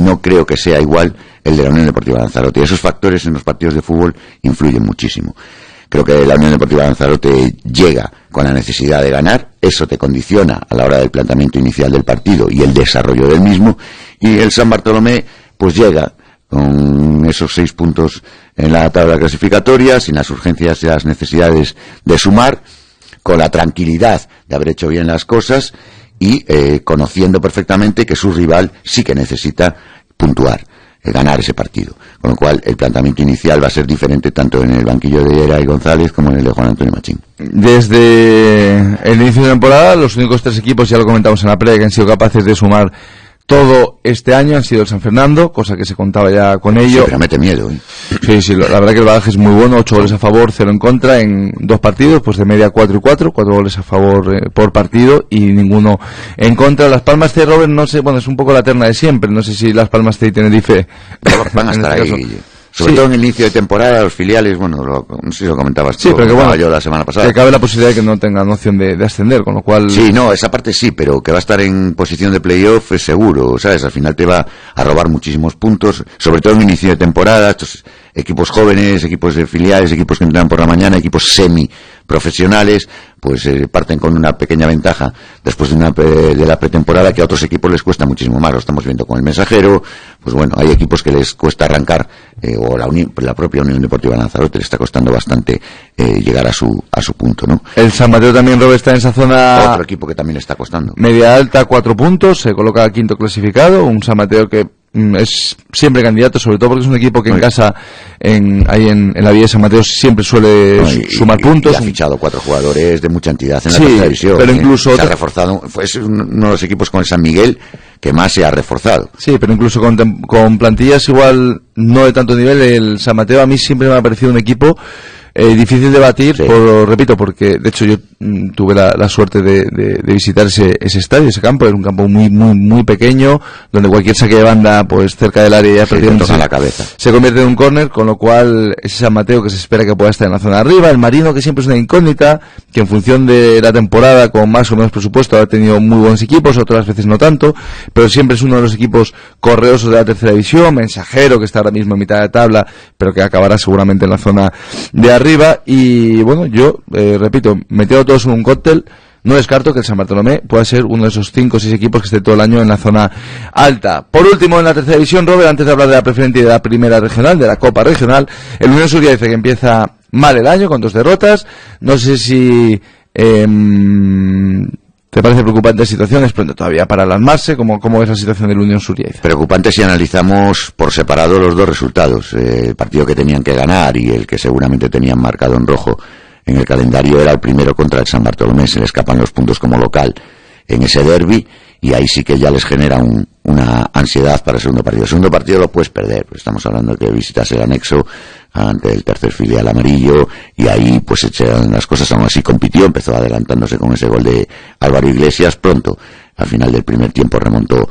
no creo que sea igual el de la Unión Deportiva Lanzarote. Esos factores en los partidos de fútbol influyen muchísimo. Creo que la Unión Deportiva Lanzarote llega con la necesidad de ganar, eso te condiciona a la hora del planteamiento inicial del partido y el desarrollo del mismo, y el San Bartolomé pues llega con esos 6 puntos en la tabla clasificatoria, sin las urgencias y las necesidades de sumar, con la tranquilidad de haber hecho bien las cosas y conociendo perfectamente que su rival sí que necesita puntuar, ganar ese partido. Con lo cual el planteamiento inicial va a ser diferente tanto en el banquillo de Eray González como en el de Juan Antonio Machín. Desde el inicio de temporada, los únicos 3 equipos, ya lo comentamos en la previa, que han sido capaces de sumar todo este año han sido el San Fernando, cosa que se contaba ya con ello. Sí, pero mete miedo, ¿eh? Sí, la verdad que el bagaje es muy bueno, 8 goles a favor, 0 en contra en 2 partidos, pues de media 4 y 4 goles a favor por partido y ninguno en contra. Las Palmas C, Robert, no sé, bueno, es un poco la terna de siempre, no sé si Las Palmas C y Tenerife van a estar ahí. Sobre todo en el inicio de temporada, los filiales, bueno, no sé si lo comentabas tú, pero que bueno, yo la semana pasada. Que cabe la posibilidad de que no tengan opción de ascender, con lo cual... Sí, no, esa parte sí, pero que va a estar en posición de playoff es seguro, ¿sabes? Al final te va a robar muchísimos puntos, sobre todo en el inicio de temporada, estos equipos jóvenes, equipos de filiales, equipos que entran por la mañana, equipos semi-profesionales, pues parten con una pequeña ventaja después de la pretemporada que a otros equipos les cuesta muchísimo más. Lo estamos viendo con el Mensajero, pues bueno, hay equipos que les cuesta arrancar, o la propia Unión Deportiva Lanzarote le está costando bastante llegar a su punto, ¿no? El San Mateo también, Robert, está en esa zona... Otro equipo que también le está costando. Media alta, 4 puntos, se coloca quinto clasificado, un San Mateo que es siempre candidato, sobre todo porque es un equipo que en casa, ahí en la Villa de San Mateo, siempre suele sumar puntos. Y ha fichado 4 jugadores de mucha entidad en la tercera división. Pero incluso se ha reforzado, es uno de los equipos con el San Miguel que más se ha reforzado. Sí, pero incluso con plantillas igual no de tanto nivel, el San Mateo a mí siempre me ha parecido un equipo difícil de batir, sí. Repito, porque de hecho yo tuve la suerte de visitar ese estadio, ese campo. Era un campo muy pequeño, donde cualquier saque de banda pues cerca del área ya perdiendo la cabeza se convierte en un córner, con lo cual ese San Mateo que se espera que pueda estar en la zona de arriba. El Marino, que siempre es una incógnita, que en función de la temporada con más o menos presupuesto ha tenido muy buenos equipos, otras veces no tanto, pero siempre es uno de los equipos correosos de la tercera división. Mensajero, que está ahora mismo en mitad de tabla, pero que acabará seguramente en la zona de arriba. Y bueno, yo repito, metiendo todos en un cóctel, no descarto que el San Bartolomé pueda ser uno de esos 5 o 6 equipos que esté todo el año en la zona alta. Por último, en la tercera división, Robert, antes de hablar de la preferente y de la primera regional, de la Copa Regional, el Unión Surriaiza, que empieza mal el año con 2 derrotas. No sé si ¿te parece preocupante la situación? Es pronto todavía para alarmarse. ¿Cómo ves la situación del Unión Surriaiza? Preocupante si analizamos por separado los 2 resultados. El partido que tenían que ganar y el que seguramente tenían marcado en rojo en el calendario era el primero contra el San Bartolomé. Se le escapan los puntos como local en ese derbi y ahí sí que ya les genera una ansiedad para el segundo partido. El segundo partido lo puedes perder, pues estamos hablando de que visitas el anexo ante el tercer filial amarillo y ahí pues las cosas. Aún así compitió, empezó adelantándose con ese gol de Álvaro Iglesias. Pronto, al final del primer tiempo, remontó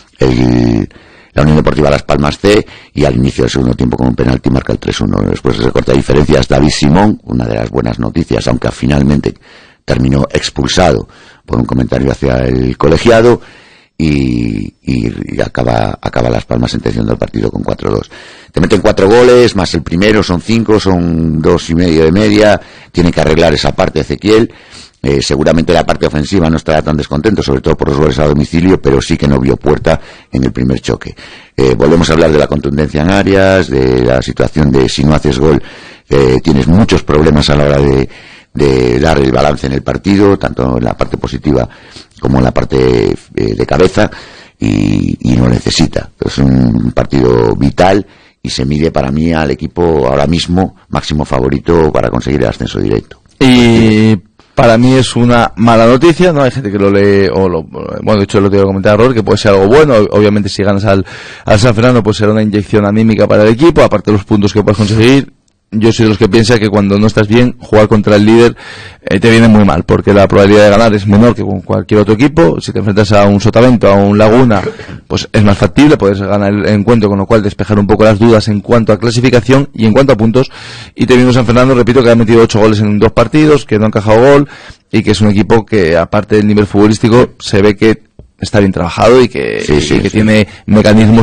la Unión Deportiva Las Palmas C y al inicio del segundo tiempo con un penalti marca el 3-1. Después se corta diferencias David Simón, una de las buenas noticias, aunque finalmente terminó expulsado por un comentario hacia el colegiado y acaba Las Palmas sentenciando el partido con 4-2. Te meten 4 goles, más el primero, son 5, son 2,5 de media, tiene que arreglar esa parte Ezequiel. Seguramente la parte ofensiva no estará tan descontento, sobre todo por los goles a domicilio, pero sí que no vio puerta en el primer choque. Volvemos a hablar de la contundencia en áreas, de la situación de si no haces gol, tienes muchos problemas a la hora de dar el balance en el partido, tanto en la parte positiva como en la parte de cabeza, y no necesita. Es un partido vital y se mide para mí al equipo ahora mismo máximo favorito para conseguir el ascenso directo. Y para mí es una mala noticia, ¿no? Hay gente que lo lee, bueno, de hecho lo tengo que comentar a Robert, que puede ser algo bueno. Obviamente si ganas al San Fernando pues será una inyección anímica para el equipo, aparte de los puntos que puedes conseguir. Yo soy de los que piensa que cuando no estás bien, jugar contra el líder te viene muy mal, porque la probabilidad de ganar es menor que con cualquier otro equipo. Si te enfrentas a un Sotavento, a un Laguna, pues es más factible, puedes ganar el encuentro, con lo cual despejar un poco las dudas en cuanto a clasificación y en cuanto a puntos. Y te vimos San Fernando, repito, que ha metido 8 goles en 2 partidos, que no ha encajado gol, y que es un equipo que, aparte del nivel futbolístico, se ve que está bien trabajado y que tiene mecanismos